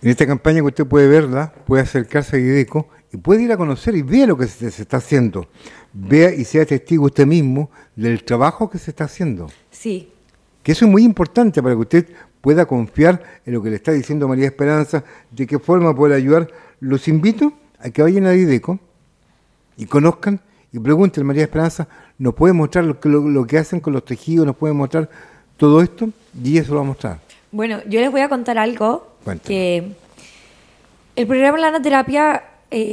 En esta campaña que usted puede verla, puede acercarse a IDECO y puede ir a conocer y vea lo que se está haciendo. Vea y sea testigo usted mismo del trabajo que se está haciendo. Sí. Que eso es muy importante para que usted pueda confiar en lo que le está diciendo María Esperanza, de qué forma poder ayudar. Los invito a que vayan a IDECO y conozcan y pregunten. María Esperanza nos puede mostrar lo que hacen con los tejidos, nos puede mostrar todo esto y eso lo va a mostrar. Bueno, yo les voy a contar algo. Cuéntame. Que el programa Lanoterapia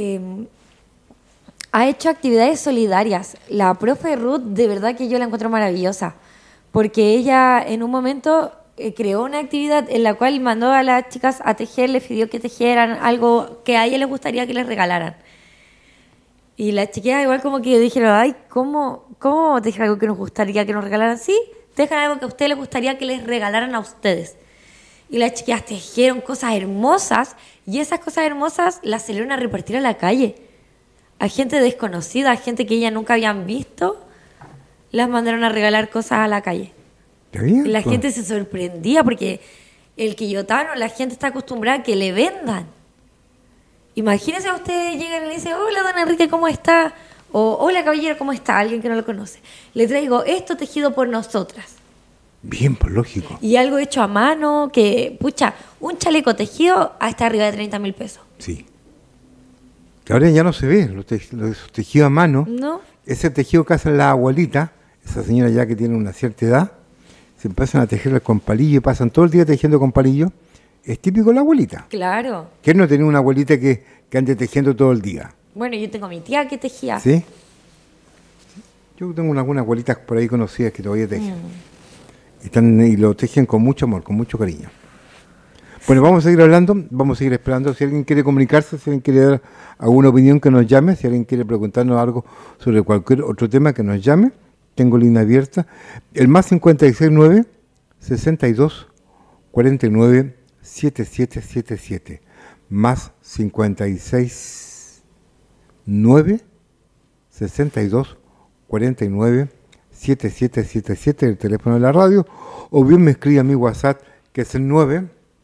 ha hecho actividades solidarias. La profe Ruth, de verdad que yo la encuentro maravillosa, porque ella en un momento creó una actividad en la cual mandó a las chicas a tejer, les pidió que tejieran algo que a ella les gustaría que les regalaran. Y las chiquillas igual como que dijeron, ay, ¿cómo tejer algo que nos gustaría que nos regalaran? Sí, tejan algo que a ustedes les gustaría que les regalaran a ustedes. Y las chiquillas tejieron cosas hermosas y esas cosas hermosas las salieron a repartir a la calle. A gente desconocida, a gente que ellas nunca habían visto, las mandaron a regalar cosas a la calle. Bien, La pues. gente se sorprendía porque el quillotano, la gente está acostumbrada a que le vendan. Imagínense a ustedes llegan y le dicen, hola don Enrique, ¿cómo está? O hola caballero, ¿cómo está? Alguien que no lo conoce. Le traigo esto tejido por nosotras. Bien, pues lógico. Y algo hecho a mano, que, pucha, un chaleco tejido hasta arriba de 30.000 pesos. Sí. Que ahora ya no se ve, los tejidos a mano. ¿No? Ese tejido que hacen las abuelitas, esa señora ya que tiene una cierta edad, se empiezan a tejer con palillo y pasan todo el día tejiendo con palillo. Es típico de la abuelita. Claro. ¿Quién no tiene una abuelita que ande tejiendo todo el día? Bueno, yo tengo a mi tía que tejía. ¿Sí? Yo tengo algunas abuelitas por ahí conocidas que todavía tejen. Y lo tejen con mucho amor, con mucho cariño. Bueno, vamos a seguir hablando, vamos a seguir esperando. Si alguien quiere comunicarse, si alguien quiere dar alguna opinión, que nos llame. Si alguien quiere preguntarnos algo sobre cualquier otro tema, que nos llame. Tengo línea abierta. El más 569 62 49 7777. Más 56 9 62 49 7777, el teléfono de la radio, o bien me escribe a mi WhatsApp, que es el 9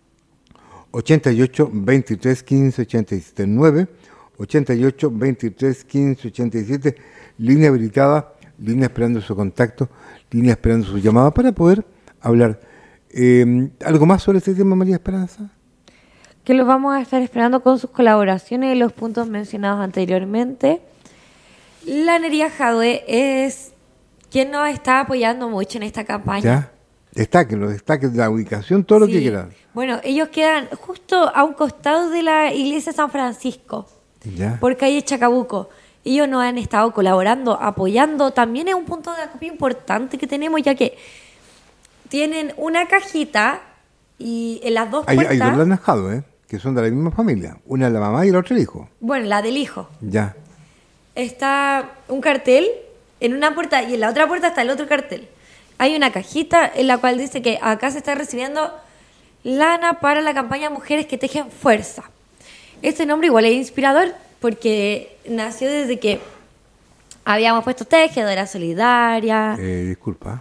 88 23 15 87, 9 88 23 15 87, línea habilitada, línea esperando su contacto, línea esperando su llamada para poder hablar. ¿Algo más sobre este tema, María Esperanza? Que los vamos a estar esperando con sus colaboraciones en los puntos mencionados anteriormente. La Nería Jadwe es quien nos está apoyando mucho en esta campaña. Ya, destáquenlo, la ubicación, todo lo que quieran. Bueno, ellos quedan justo a un costado de la iglesia San Francisco, Ya. por calle Chacabuco. Ellos nos han estado colaborando, apoyando. También es un punto de acopio importante que tenemos, ya que tienen una cajita y en las dos puertas... Hay dos Lanas Jadwe, que son de la misma familia. Una es la mamá y la otra el hijo. Bueno, la del hijo. Ya. Está un cartel en una puerta y en la otra puerta está el otro cartel. Hay una cajita en la cual dice que acá se está recibiendo lana para la campaña Mujeres que Tejen Fuerza. Este nombre igual es inspirador porque nació desde que habíamos puesto tejedora solidaria. Disculpa.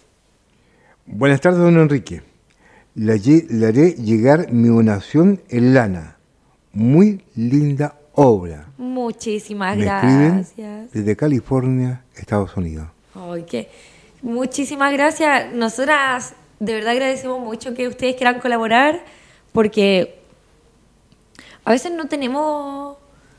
Buenas tardes, don Enrique. Le haré llegar mi donación en lana. Muy linda obra. Muchísimas Me gracias. escriben desde California, Estados Unidos. Ay, muchísimas gracias. Nosotras de verdad agradecemos mucho que ustedes quieran colaborar porque a veces no tenemos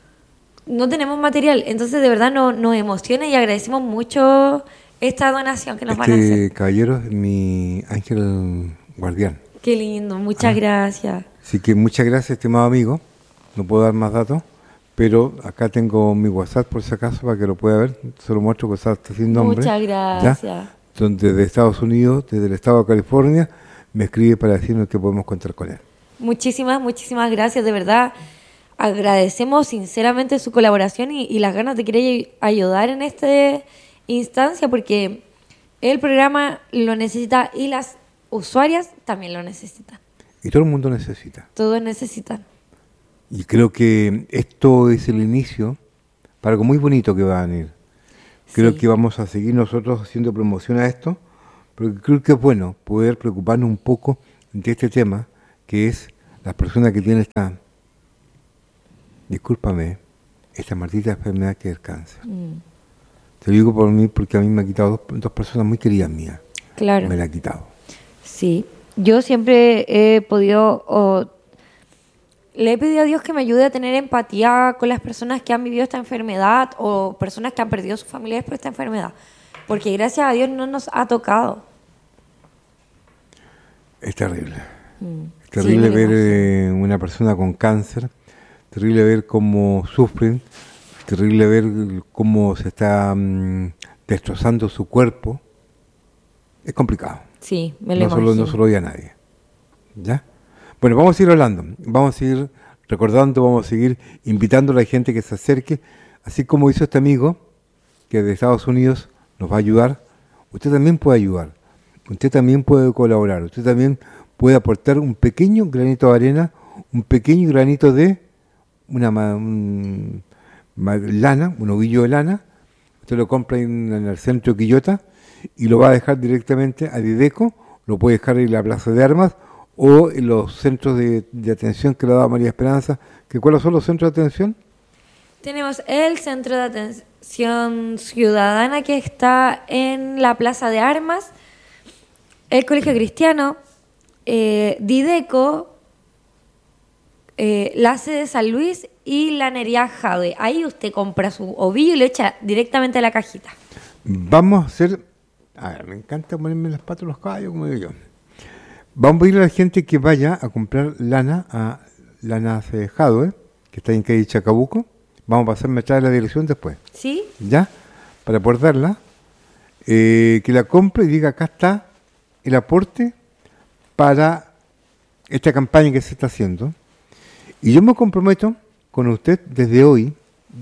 material. Entonces de verdad nos emociona y agradecemos mucho esta donación que nos van a hacer. Este caballero es mi ángel guardián. Qué lindo, muchas gracias. Así que muchas gracias, estimado amigo. No puedo dar más datos, pero acá tengo mi WhatsApp por si acaso para que lo pueda ver. Se lo muestro, WhatsApp está sin nombre. Muchas gracias. ¿Ya? Donde de Estados Unidos, desde el estado de California, me escribe para decirnos que podemos contar con él. Muchísimas gracias, de verdad. Agradecemos sinceramente su colaboración y las ganas de querer ayudar en esta instancia porque el programa lo necesita y las usuarias también lo necesitan. Y todo el mundo necesita. Todos necesitan. Y creo que esto es el inicio para algo muy bonito que va a venir. Creo que vamos a seguir nosotros haciendo promoción a esto, porque creo que es bueno poder preocuparnos un poco de este tema, que es las personas que tienen discúlpame, esta maldita enfermedad que es el cáncer. Te lo digo por mí porque a mí me ha quitado dos personas muy queridas mías. Claro. Me la ha quitado. Sí, yo siempre he podido, le he pedido a Dios que me ayude a tener empatía con las personas que han vivido esta enfermedad o personas que han perdido sus familiares por esta enfermedad, porque gracias a Dios no nos ha tocado. Es terrible. Es Sí, terrible me lo ver una persona con cáncer, terrible ver cómo sufren, terrible ver cómo se está destrozando su cuerpo. Es complicado. Sí, me lo No imagino. se lo oye a nadie. ¿Ya? Bueno, vamos a ir hablando, vamos a seguir recordando, vamos a seguir invitando a la gente que se acerque, así como hizo este amigo que de Estados Unidos nos va a ayudar. Usted también puede ayudar, usted también puede colaborar, usted también puede aportar un pequeño granito de arena, un pequeño granito de lana, un ovillo de lana. Usted lo compra en el centro de Quillota y lo va a dejar directamente a Dideco, lo puede dejar en la Plaza de Armas o en los centros de atención que le ha dado María Esperanza. ¿Cuáles son los centros de atención? Tenemos el Centro de Atención Ciudadana que está en la Plaza de Armas, el Colegio Cristiano, Dideco, la sede de San Luis y la Nería Jade. Ahí usted compra su ovillo y lo echa directamente a la cajita. Vamos a hacer... A ver, me encanta ponerme las patas a los caballos, como digo yo. Vamos a ir a la gente que vaya a comprar lana a Lana Jadwe, que está en calle Chacabuco. Vamos a pasarme a traer la dirección después. ¿Sí? ¿Ya? Para poder darla. Que la compre y diga, acá está el aporte para esta campaña que se está haciendo. Y yo me comprometo con usted desde hoy,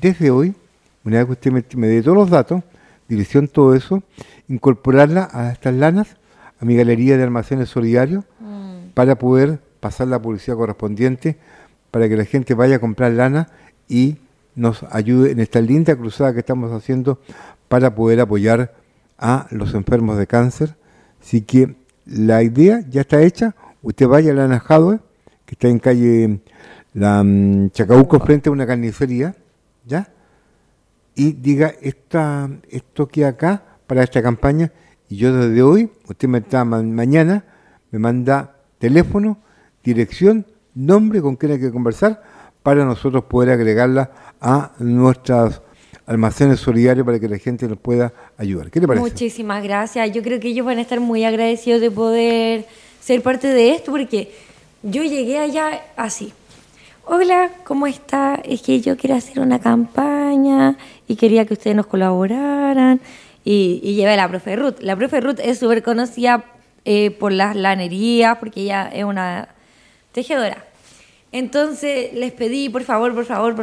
una vez que usted me dé todos los datos, dirección, todo eso, incorporarla a estas lanas, a mi galería de almacenes solidarios, para poder pasar la publicidad correspondiente, para que la gente vaya a comprar lana y nos ayude en esta linda cruzada que estamos haciendo para poder apoyar a los enfermos de cáncer. Así que la idea ya está hecha. Usted vaya a Lana Jadwe, que está en calle Chacabuco, frente a una carnicería, ¿ya? Y diga, esto que acá para esta campaña, y yo desde hoy, usted mañana me manda teléfono, dirección, nombre con quién hay que conversar, para nosotros poder agregarla a nuestros almacenes solidarios para que la gente nos pueda ayudar. ¿Qué le parece? Muchísimas gracias. Yo creo que ellos van a estar muy agradecidos de poder ser parte de esto, porque yo llegué allá así. Hola, ¿cómo está? Es que yo quiero hacer una campaña y quería que ustedes nos colaboraran. Y llevé a la profe Ruth. La profe Ruth es súper conocida por las lanerías, porque ella es una tejedora. Entonces les pedí, por favor.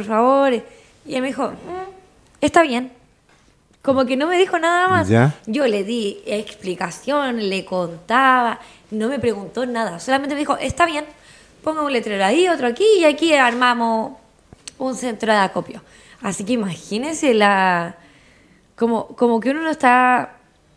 Y ella me dijo, está bien. Como que no me dijo nada más. ¿Ya? Yo le di explicación, le contaba, no me preguntó nada. Solamente me dijo, está bien, ponga un letrero ahí, otro aquí, y aquí armamos un centro de acopio. Así que imagínense como que uno no está...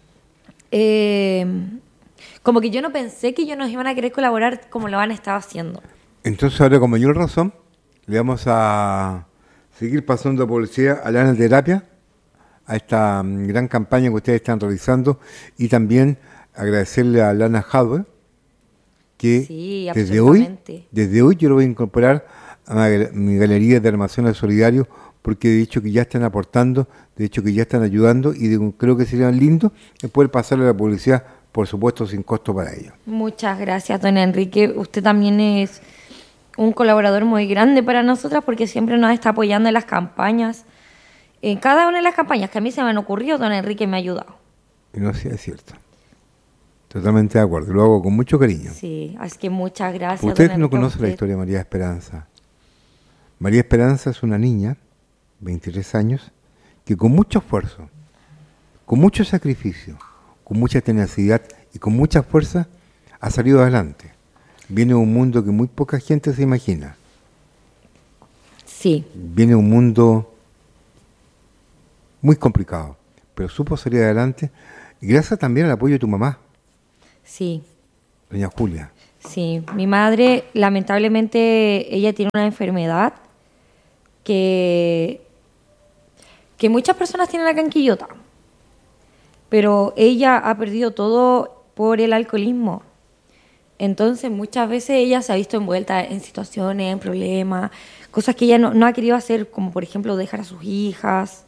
como que yo no pensé que ellos nos iban a querer colaborar como lo han estado haciendo. Entonces ahora, con mayor razón, le vamos a seguir pasando publicidad a la terapia, a esta gran campaña que ustedes están realizando, y también agradecerle a Lana Jadwe, que Sí, desde hoy yo lo voy a incorporar a mi galería de almacenes solidarios, porque he dicho que ya están aportando, de hecho que ya están ayudando, y creo que sería lindo poder pasarle la publicidad, por supuesto, sin costo para ellos. Muchas gracias, don Enrique. Usted también es un colaborador muy grande para nosotras, porque siempre nos está apoyando en las campañas. En cada una de las campañas que a mí se me han ocurrido, don Enrique me ha ayudado. Y no, sí, es cierto. Totalmente de acuerdo. Lo hago con mucho cariño. Sí, así que muchas gracias. Usted don no Enrique, conoce la historia de María Esperanza. María Esperanza es una niña, 23 años, que con mucho esfuerzo, con mucho sacrificio, con mucha tenacidad y con mucha fuerza ha salido adelante. Viene de un mundo que muy poca gente se imagina. Sí. Viene de un mundo muy complicado, pero supo salir adelante y gracias también al apoyo de tu mamá, Sí. doña Julia. Sí, mi madre, lamentablemente, ella tiene una enfermedad que muchas personas tienen acá en Quillota, pero ella ha perdido todo por el alcoholismo. Entonces, muchas veces ella se ha visto envuelta en situaciones, en problemas, cosas que ella no ha querido hacer, como por ejemplo dejar a sus hijas.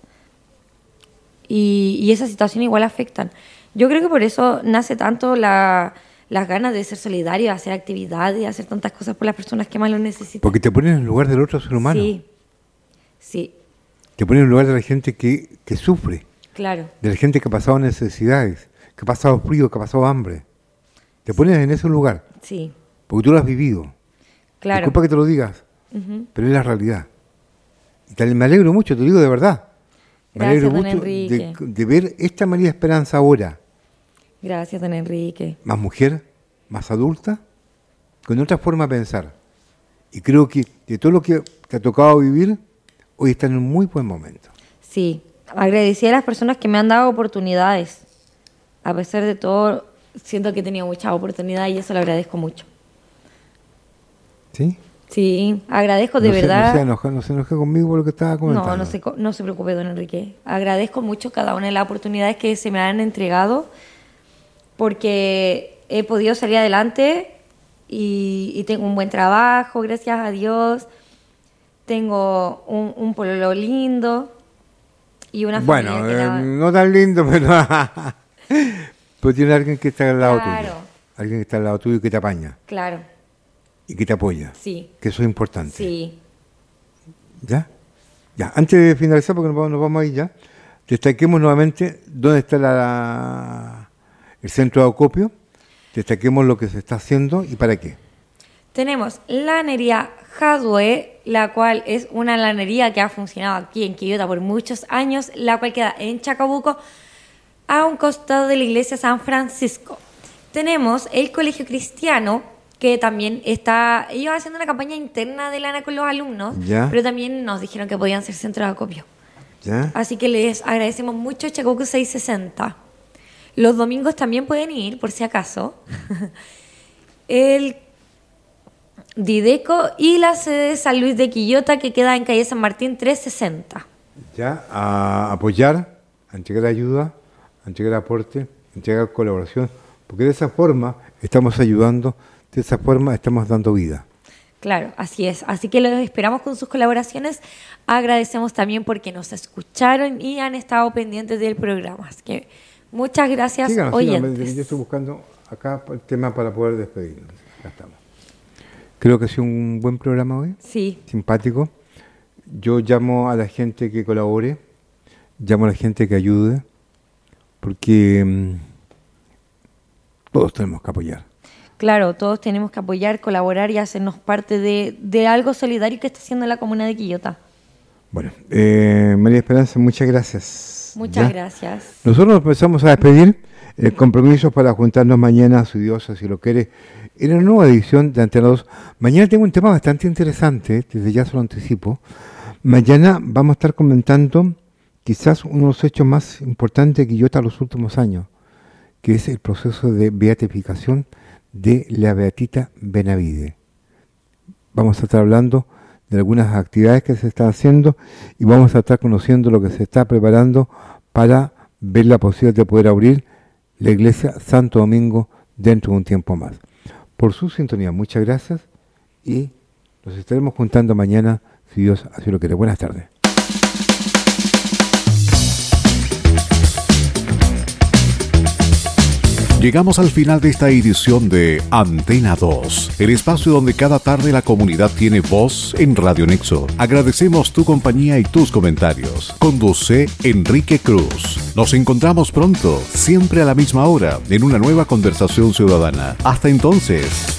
Y esas situaciones igual afectan. Yo creo que por eso nace tanto las ganas de ser solidario, de hacer actividades, de hacer tantas cosas por las personas que más lo necesitan. Porque te pones en el lugar del otro ser humano. Sí, sí. Te pones en el lugar de la gente que sufre. Claro. De la gente que ha pasado necesidades, que ha pasado frío, que ha pasado hambre. Te pones en ese lugar. Sí. Porque tú lo has vivido. Claro. Disculpa que te lo digas, pero es la realidad. Y me alegro mucho, te lo digo de verdad. Me Gracias, alegro don mucho Enrique. de ver esta María Esperanza ahora. Gracias, don Enrique. Más mujer, más adulta, con otra forma de pensar. Y creo que de todo lo que te ha tocado vivir, hoy está en un muy buen momento. Sí, agradecí a las personas que me han dado oportunidades. A pesar de todo, siento que he tenido muchas oportunidades y eso lo agradezco mucho. ¿Sí? Sí, agradezco de verdad. No se enoje conmigo por lo que estaba comentando. No se preocupe, don Enrique. Agradezco mucho cada una de las oportunidades que se me han entregado porque he podido salir adelante y tengo un buen trabajo, gracias a Dios. Tengo un pololo lindo y una familia Bueno, no tan lindo, pero pues tiene alguien que está al lado tuyo. Alguien que está al lado tuyo y que te apaña. Claro. Y que te apoya. Sí. Que eso es importante. Sí. ¿Ya? Ya. Antes de finalizar, porque nos vamos a ir ya, destaquemos nuevamente dónde está el centro de acopio, destaquemos lo que se está haciendo y para qué. Tenemos lanería Jadwe, la cual es una lanería que ha funcionado aquí en Quillota por muchos años, la cual queda en Chacabuco, a un costado de la iglesia San Francisco. Tenemos el colegio cristiano, que también está, ellos haciendo una campaña interna de lana con los alumnos, ¿Ya? Pero también nos dijeron que podían ser centros de acopio. ¿Ya? Así que les agradecemos mucho Chacabuco 660. Los domingos también pueden ir, por si acaso. El Dideco y la sede de San Luis de Quillota, que queda en calle San Martín 360. Ya, a apoyar, a entregar ayuda, a entregar aporte, a entregar colaboración, porque de esa forma estamos ayudando, de esa forma estamos dando vida. Claro, así es. Así que los esperamos con sus colaboraciones. Agradecemos también porque nos escucharon y han estado pendientes del programa. Así que muchas gracias, Síganos, oyentes. yo estoy buscando acá el tema para poder despedirnos. Ya estamos. Creo que ha sido un buen programa hoy. Sí. Simpático. Yo llamo a la gente que colabore, llamo a la gente que ayude, porque todos tenemos que apoyar. Claro, todos tenemos que apoyar, colaborar y hacernos parte de algo solidario que está haciendo la comuna de Quillota. Bueno, María Esperanza, muchas gracias. Muchas gracias. Nosotros nos empezamos a despedir. El compromiso para juntarnos mañana, si Dios así lo quiere, en una nueva edición de Antena 2. Mañana tengo un tema bastante interesante, desde ya se lo anticipo. Mañana vamos a estar comentando quizás uno de los hechos más importantes de Quillota en los últimos años, que es el proceso de beatificación de la Beatita Benavide. Vamos a estar hablando de algunas actividades que se están haciendo y vamos a estar conociendo lo que se está preparando para ver la posibilidad de poder abrir la iglesia Santo Domingo dentro de un tiempo más. Por su sintonía, muchas gracias y nos estaremos juntando mañana, si Dios así lo quiere. Buenas tardes. Llegamos al final de esta edición de Antena 2, el espacio donde cada tarde la comunidad tiene voz en Radio Nexo. Agradecemos tu compañía y tus comentarios. Conduce Enrique Cruz. Nos encontramos pronto, siempre a la misma hora, en una nueva conversación ciudadana. Hasta entonces.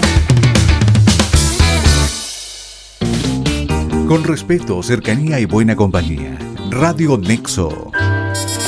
Con respeto, cercanía y buena compañía. Radio Nexo.